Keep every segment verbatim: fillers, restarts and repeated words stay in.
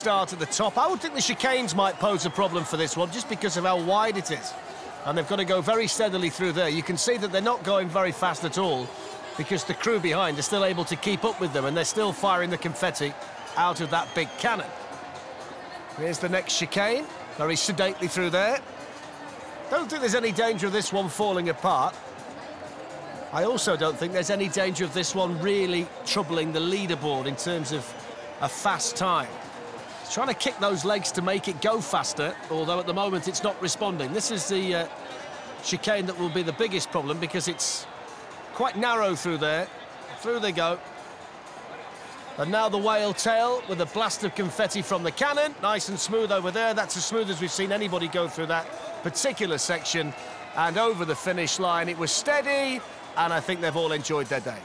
Start at the top. I would think the chicanes might pose a problem for this one just because of how wide it is. And they've got to go very steadily through there. You can see that they're not going very fast at all because the crew behind are still able to keep up with them and they're still firing the confetti out of that big cannon. Here's the next chicane, very sedately through there. Don't think there's any danger of this one falling apart. I also don't think there's any danger of this one really troubling the leaderboard in terms of a fast time. It's trying to kick those legs to make it go faster, although at the moment it's not responding. This is the uh, chicane that will be the biggest problem because it's quite narrow through there. Through they go. And now the whale tail with a blast of confetti from the cannon. Nice and smooth over there. That's as smooth as we've seen anybody go through that particular section. And over the finish line, it was steady, and I think they've all enjoyed their day.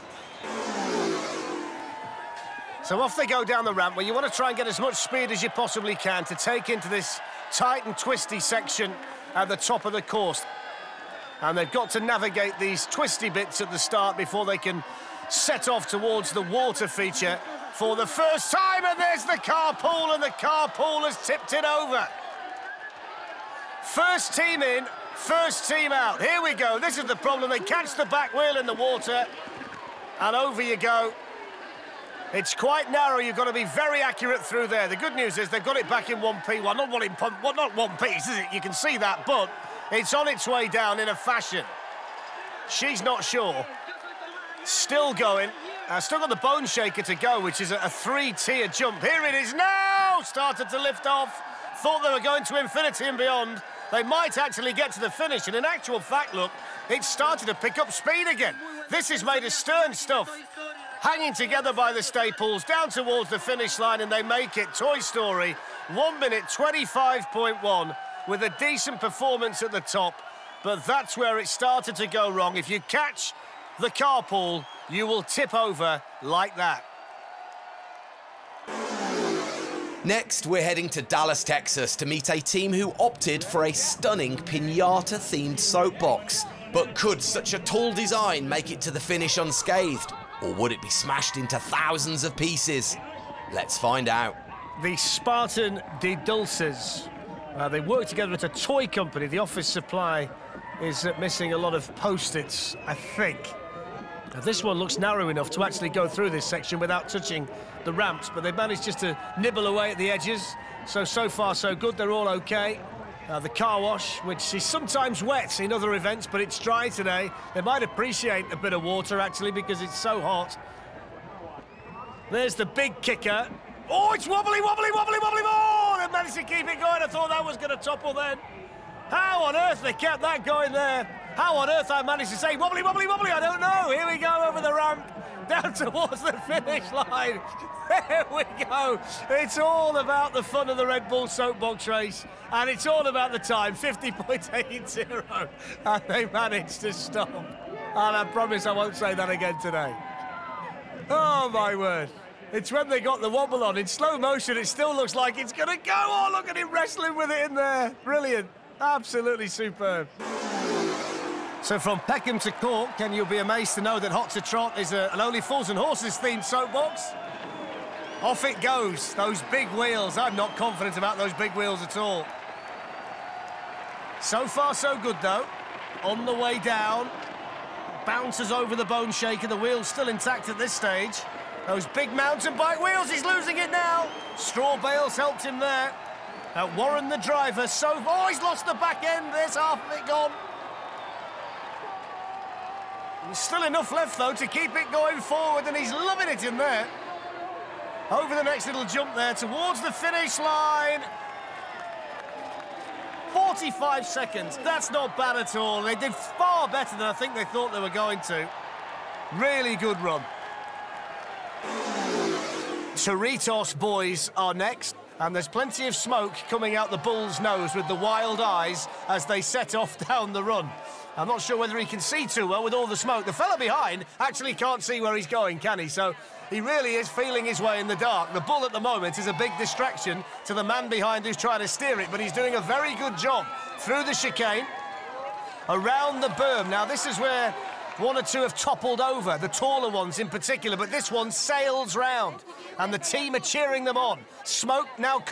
So off they go down the ramp, where you want to try and get as much speed as you possibly can to take into this tight and twisty section at the top of the course. And they've got to navigate these twisty bits at the start before they can set off towards the water feature for the first time. And there's the carpool, and the carpool has tipped it over. First team in, first team out. Here we go. This is the problem. They catch the back wheel in the water, and over you go. It's quite narrow. You've got to be very accurate through there. The good news is they've got it back in one piece. Well, not one, in, well, not one piece, is it? You can see that, but it's on its way down in a fashion. She's not sure. Still going. Uh, still got the bone shaker to go, which is a, a three-tier jump. Here it is now! Started to lift off. Thought they were going to infinity and beyond. They might actually get to the finish, and in actual fact, look, it started to pick up speed again. This is made of stern stuff. Hanging together by the staples, down towards the finish line, and they make it. Toy Story, one minute twenty-five point one, with a decent performance at the top, but that's where it started to go wrong. If you catch the carpool, you will tip over like that. Next, we're heading to Dallas, Texas, to meet a team who opted for a stunning pinata-themed soapbox. But could such a tall design make it to the finish unscathed? Or would it be smashed into thousands of pieces? Let's find out. The Spartan de Dulces. Uh, they work together at a toy company. The office supply is uh, missing a lot of post-its, I think. Now, this one looks narrow enough to actually go through this section without touching the ramps, but they've managed just to nibble away at the edges. So, so far, so good. They're all OK. Uh, the car wash, which is sometimes wet in other events, but it's dry today. They might appreciate a bit of water, actually, because it's so hot. There's the big kicker. Oh, it's wobbly, wobbly, wobbly, wobbly. Oh, they managed to keep it going. I thought that was going to topple then. How on earth they kept that going there? How on earth I managed to say wobbly, wobbly, wobbly? I don't know. Here we go over the ramp, down towards the finish line. There we go. It's all about the fun of the Red Bull soapbox race, and it's all about the time, fifty point eight zero, and they managed to stop. And I promise I won't say that again today. Oh, my word. It's when they got the wobble on. In slow motion, it still looks like it's going to go. Oh, look at him wrestling with it in there. Brilliant. Absolutely superb. So from Peckham to Cork, and you'll be amazed to know that Hot to Trot is a, an Only Fools and Horses themed soapbox. Off it goes, those big wheels. I'm not confident about those big wheels at all. So far, so good, though. On the way down. Bounces over the bone shaker. The wheel's still intact at this stage. Those big mountain bike wheels, he's losing it now. Straw bales helped him there. Uh, Warren, the driver, so... Oh, he's lost the back end. There's half of it gone. There's still enough left, though, to keep it going forward, and he's loving it in there. Over the next little jump there, towards the finish line. forty-five seconds, that's not bad at all. They did far better than I think they thought they were going to. Really good run. Cerritos boys are next, and there's plenty of smoke coming out the bull's nose with the wild eyes as they set off down the run. I'm not sure whether he can see too well with all the smoke. The fella behind actually can't see where he's going, can he? So he really is feeling his way in the dark. The bull at the moment is a big distraction to the man behind who's trying to steer it, but he's doing a very good job through the chicane, around the berm. Now, this is where one or two have toppled over, the taller ones in particular, but this one sails round, and the team are cheering them on. Smoke now